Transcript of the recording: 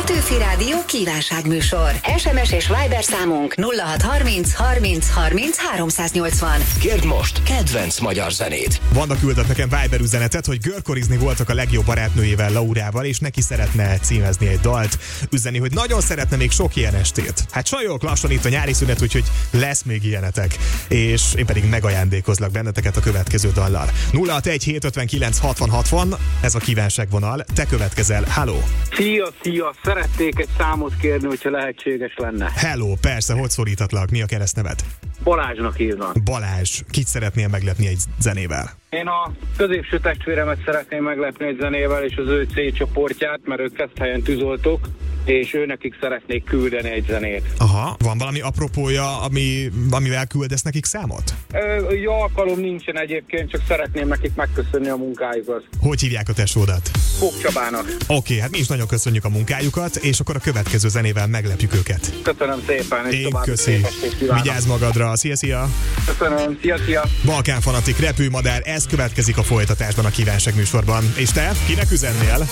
Petőfi Rádió kívánságműsor. SMS és Viber számunk 0630 30 30 380. Kérd most kedvenc magyar zenét. Vanda küldött nekem Viber üzenetet, hogy görkorizni voltak a legjobb barátnőjével, Laurával, és neki szeretne címezni egy dalt, üzeni, hogy nagyon szeretne még sok ilyen estét. Hát sajnálok, lassan itt a nyári szünet, úgyhogy lesz még ilyenetek. És én pedig megajándékozlak benneteket a következő dallal. 061 759 60 60, ez a kívánságvonal. Te következel. Halló! Szia! Szeretnék egy számot kérni, hogyha lehetséges lenne. Hello, persze, hogy szólítatlak? Mi a keresztneved? Balázsnak hívnak. Balázs, kit szeretnél meglepni egy zenével? Én a középső testvéremet szeretném meglepni egy zenével, és az ő C csoportját, mert ők Keszthelyen tűzoltók, és őnekik szeretnék küldeni egy zenét. Aha, van valami apropója, amivel küldesz nekik számot? Jó alkalom nincsen egyébként, csak szeretném nekik megköszönni a munkájukat. Hogy hívják a tesódat? Fók Csabának. Oké, hát mi is nagyon köszönjük a munkájukat, és akkor a következő zenével meglepjük őket. Köszönöm szépen, és én köszi. Vigyázz magadra, szia! Köszönöm, szia! Balkán Fanatik, Repülmadár, ez következik a folytatásban a kívánság műsorban. És te, kinek üzennél?